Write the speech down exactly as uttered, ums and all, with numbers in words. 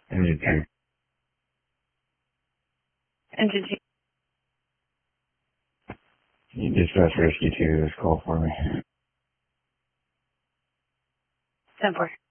Engine two. Engine two. You dispatch rescue two, this call for me. ten four.